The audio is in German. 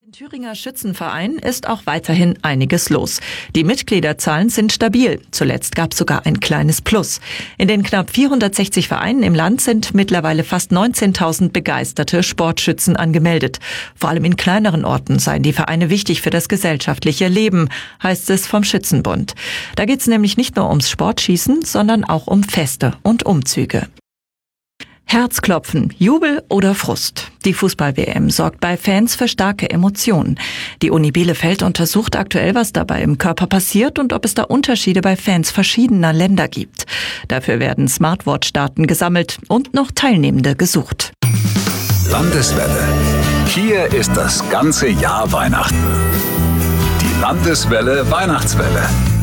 Im Thüringer Schützenverein ist auch weiterhin einiges los. Die Mitgliederzahlen sind stabil. Zuletzt gab es sogar ein kleines Plus. In den knapp 460 Vereinen im Land sind mittlerweile fast 19.000 begeisterte Sportschützen angemeldet. Vor allem in kleineren Orten seien die Vereine wichtig für das gesellschaftliche Leben, heißt es vom Schützenbund. Da geht es nämlich nicht nur ums Sportschießen, sondern auch um Feste und Umzüge. Herzklopfen, Jubel oder Frust. Die Fußball-WM sorgt bei Fans für starke Emotionen. Die Uni Bielefeld untersucht aktuell, was dabei im Körper passiert und ob es da Unterschiede bei Fans verschiedener Länder gibt. Dafür werden Smartwatch-Daten gesammelt und noch Teilnehmende gesucht. Landeswelle. Hier ist das ganze Jahr Weihnachten. Die Landeswelle Weihnachtswelle.